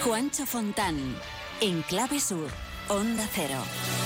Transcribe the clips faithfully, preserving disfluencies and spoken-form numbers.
Juancho Fontán, en Clave Sur, Onda Cero.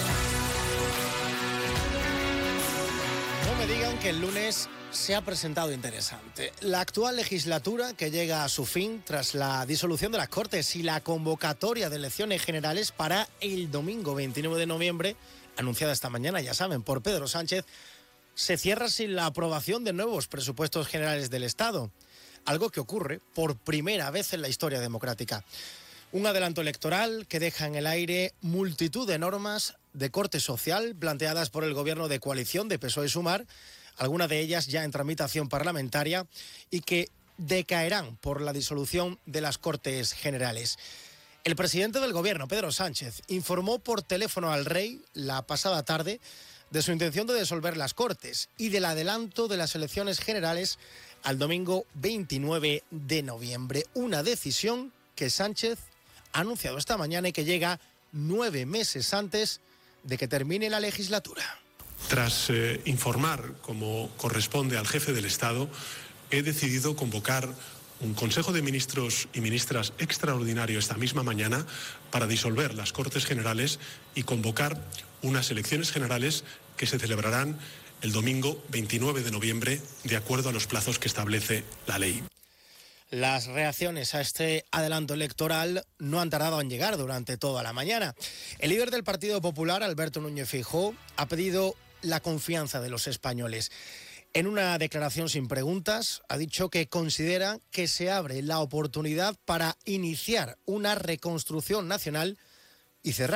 No me digan que el lunes se ha presentado interesante. La actual legislatura, que llega a su fin tras la disolución de las Cortes y la convocatoria de elecciones generales para el domingo veintinueve de noviembre, anunciada esta mañana, ya saben, por Pedro Sánchez, se cierra sin la aprobación de nuevos presupuestos generales del Estado, algo que ocurre por primera vez en la historia democrática. Un adelanto electoral que deja en el aire multitud de normas de corte social planteadas por el gobierno de coalición de P S O E Sumar, algunas de ellas ya en tramitación parlamentaria y que decaerán por la disolución de las Cortes Generales. El presidente del gobierno, Pedro Sánchez, informó por teléfono al rey la pasada tarde de su intención de disolver las Cortes y del adelanto de las elecciones generales al domingo veintinueve de noviembre. Una decisión que Sánchez ha anunciado esta mañana y que llega nueve meses antes de que termine la legislatura. Tras eh, informar, como corresponde al jefe del Estado, he decidido convocar un Consejo de Ministros y Ministras extraordinario esta misma mañana para disolver las Cortes Generales y convocar unas elecciones generales que se celebrarán el domingo veintinueve de noviembre, de acuerdo a los plazos que establece la ley. Las reacciones a este adelanto electoral no han tardado en llegar durante toda la mañana. El líder del Partido Popular, Alberto Núñez Feijóo, ha pedido la confianza de los españoles. En una declaración sin preguntas, ha dicho que considera que se abre la oportunidad para iniciar una reconstrucción nacional y cerrar